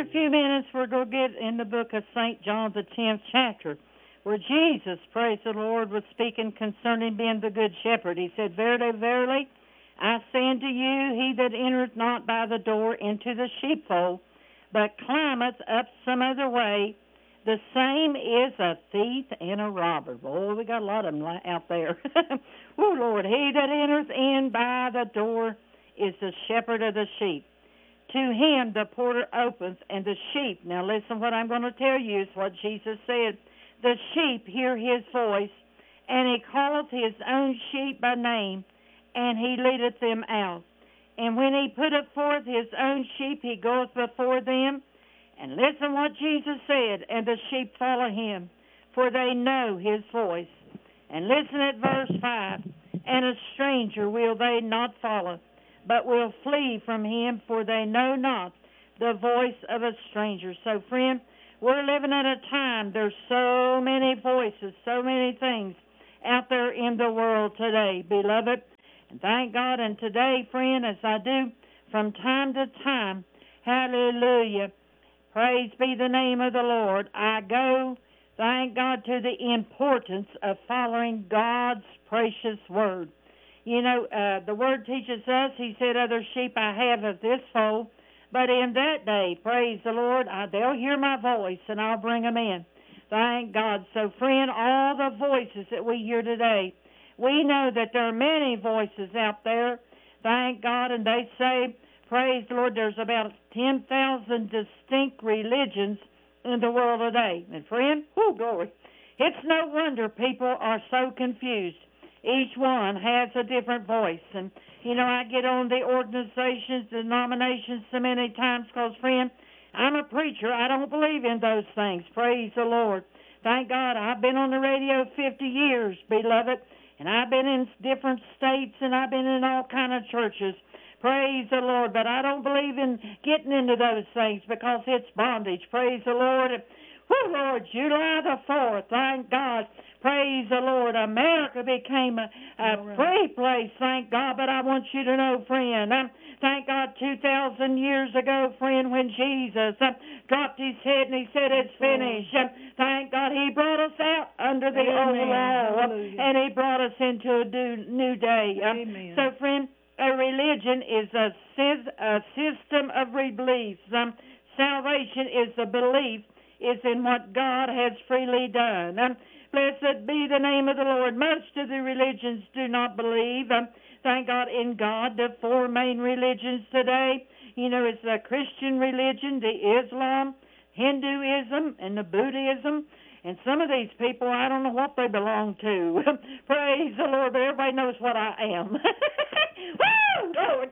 in a few minutes, we're going to get in the book of St. John, the 10th chapter, where Jesus, praise the Lord, was speaking concerning being the good shepherd. He said, Verily, verily, I say unto you, he that entereth not by the door into the sheepfold, but climbeth up some other way, the same is a thief and a robber. Boy, we got a lot of them out there. Oh, Lord, he that entereth in by the door is the shepherd of the sheep. To him the porter opens, and the sheep, now listen, what I'm going to tell you is what Jesus said. The sheep hear his voice, and he calleth his own sheep by name, and he leadeth them out. And when he putteth forth his own sheep, he goeth before them. And listen what Jesus said, and the sheep follow him, for they know his voice. And listen at verse 5. And a stranger will they not follow, but will flee from him, for they know not the voice of a stranger. So, friend, we're living at a time, there's so many voices, so many things out there in the world today, beloved. And thank God, and today, friend, as I do from time to time, hallelujah, praise be the name of the Lord, I go, thank God, to the importance of following God's precious word. You know, the word teaches us, he said, other sheep I have of this fold, but in that day, praise the Lord, they'll hear my voice, and I'll bring them in. Thank God. So, friend, all the voices that we hear today, we know that there are many voices out there, thank God, and they say, praise the Lord, there's about 10,000 distinct religions in the world today. And, friend, whoo, glory, it's no wonder people are so confused. Each one has a different voice. And, you know, I get on the organizations, denominations so many times because, friend, I'm a preacher. I don't believe in those things. Praise the Lord. Thank God I've been on the radio 50 years, beloved, and I've been in different states, and I've been in all kind of churches. Praise the Lord. But I don't believe in getting into those things because it's bondage. Praise the Lord. Woo, Lord, July the 4th, thank God. Praise the Lord. America became a free place, thank God. But I want you to know, friend, thank God 2,000 years ago, friend, when Jesus dropped his head and he said, it's finished. Thank God he brought us out under the old law, and he brought us into a new day. So, friend, a religion is a system of beliefs. Salvation is the belief is in what God has freely done. Blessed be the name of the Lord. Most of the religions do not believe, thank God, in God. The four main religions today, you know, it's the Christian religion, the Islam, Hinduism, and the Buddhism. And some of these people, I don't know what they belong to. Praise the Lord, but everybody knows what I am. Woo! Lord,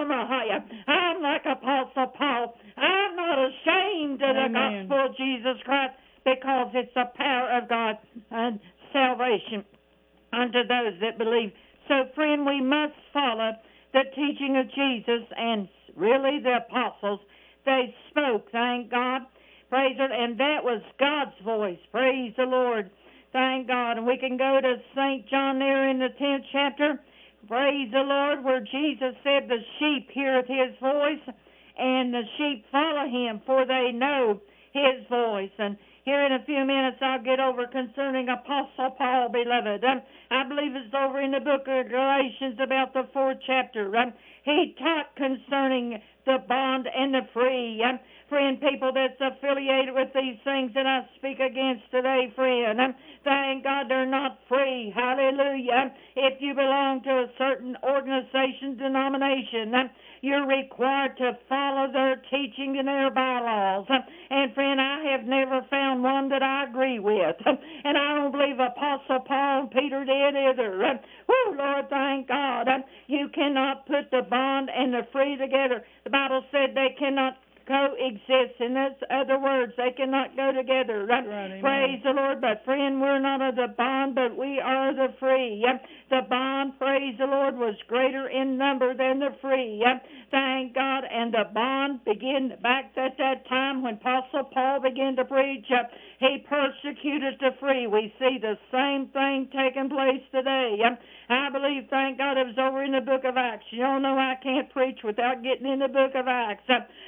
I'm like Apostle Paul. I'm not ashamed of the gospel of Jesus Christ, because it's the power of God and salvation unto those that believe. So, friend, we must follow the teaching of Jesus, and really the apostles. They spoke, thank God. Praise the Lord. And that was God's voice. Praise the Lord. Thank God. And we can go to St. John there in the 10th chapter. Praise the Lord, where Jesus said, the sheep heareth his voice, and the sheep follow him, for they know his voice. And here in a few minutes I'll get over concerning Apostle Paul, beloved. I believe it's over in the book of Galatians, about the 4th chapter. He taught concerning the bond and the free. Friend, people that's affiliated with these things that I speak against today, friend, thank God they're not free. Hallelujah. If you belong to a certain organization, denomination, you're required to follow their teaching and their bylaws. And, friend, I have never found one that I agree with. And I don't believe Apostle Paul and Peter did either. Oh, Lord, thank God. You cannot put the bond and the free together. The Bible said they cannot coexist. In other words, they cannot go together. Right, praise the Lord. But, friend, we're not of the bond, but we are the free. The bond, praise the Lord, was greater in number than the free. Thank God. And the bond began back at that time when Apostle Paul began to preach. He persecuted the free. We see the same thing taking place today. I believe, thank God, it was over in the book of Acts. You all know I can't preach without getting in the book of Acts. Praise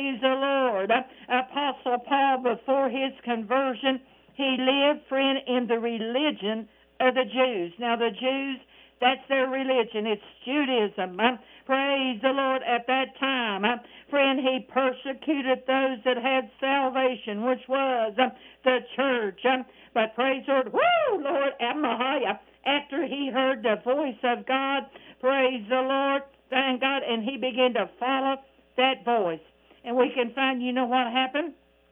Praise the Lord. Apostle Paul, before his conversion, he lived, friend, in the religion of the Jews. Now, the Jews, that's their religion. It's Judaism. Praise the Lord. At that time, friend, he persecuted those that had salvation, which was the church. But praise the Lord. Woo, Lord, after he heard the voice of God, praise the Lord, thank God, and he began to follow that voice. And we can find, you know what happened?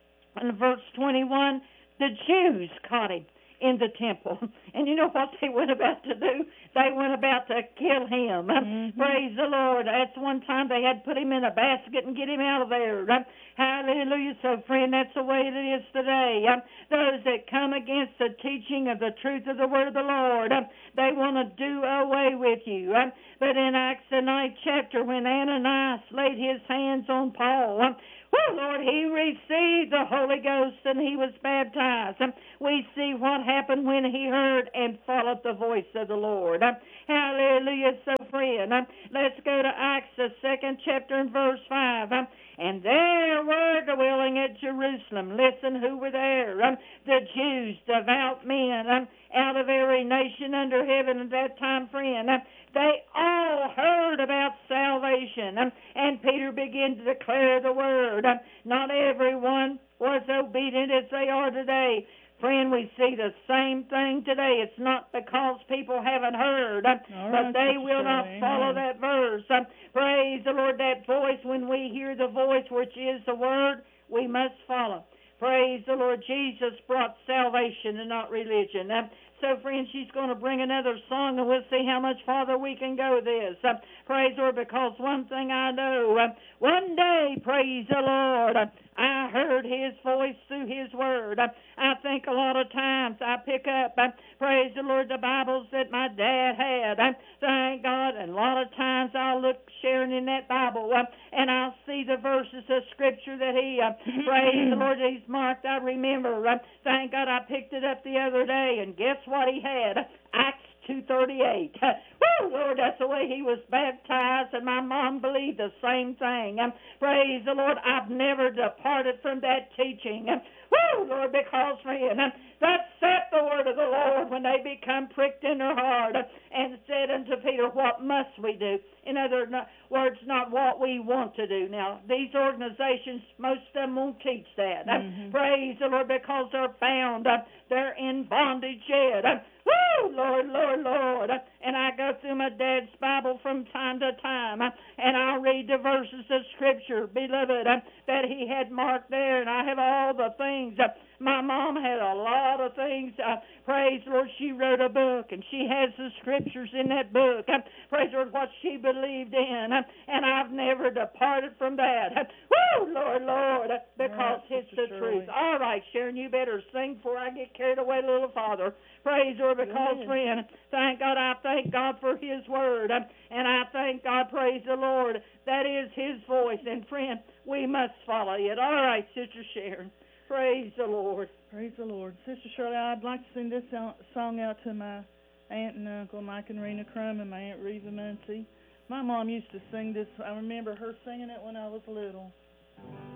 In verse 21, the Jews caught him in the temple. And you know what they went about to do? They went about to kill him. Praise the Lord. That's one time they had to put him in a basket and get him out of there. Hallelujah. So, friend, that's the way it is today. Those that come against the teaching of the truth of the word of the Lord, they want to do away with you. But in Acts the 9th chapter, when Ananias laid his hands on Paul, Lord, he received the Holy Ghost and he was baptized. We see what happened when he heard and followed the voice of the Lord. Hallelujah. So, friend, let's go to Acts, the 2nd chapter and verse 5. And there were dwelling at Jerusalem. Listen, who were there? The Jews, devout men, out of every nation under heaven at that time, friend. They all heard about salvation, and Peter began to declare the word. Not everyone was obedient as they are today. Friend, we see the same thing today. It's not because people haven't heard, but they will not follow that verse. Praise the Lord, that voice. When we hear the voice, which is the word, we must follow. Praise the Lord. Jesus brought salvation and not religion. So, friends, she's going to bring another song, and we'll see how much farther we can go this. Praise the Lord, because one thing I know, one day, praise the Lord, I heard his voice through his word. I think a lot of times I pick up, praise the Lord, the Bibles that my dad had. Thank God. And a lot of times I'll look sharing in that Bible, and I'll see the verses of Scripture that he, praise the Lord, he's marked. I remember, thank God, I picked it up the other day, and guess what he had? Acts 2:38. Lord, that's the way he was baptized, and my mom believed the same thing. Praise the Lord, I've never departed from that teaching. Lord, because, friend, that set the word of the Lord when they become pricked in their heart and said unto Peter, what must we do? In other words, not what we want to do. Now, these organizations, most of them won't teach that. Praise the Lord, because they're bound. They're in bondage yet. Lord, Lord, Lord. And I go through my dad's Bible from time to time, and I'll read the verses of Scripture, beloved, that he had marked there, and I have all the things. My mom had a lot of things. Praise the Lord, she wrote a book, and she has the Scriptures in that book. Praise the Lord, what she believed in, and I've never departed from that. Lord, Lord, because it's the truth. All right, Sharon, you better sing before I get carried away a little farther. Praise the Lord, because, friend, thank God, I thank God for his word, and I thank God, praise the Lord, that is his voice, and friend, we must follow it. All right, Sister Sharon, praise the Lord. Praise the Lord. Sister Shirley, I'd like to sing this song out to my aunt and uncle, Mike and Rena Crum, and my Aunt Reva Muncie. My mom used to sing this. I remember her singing it when I was little.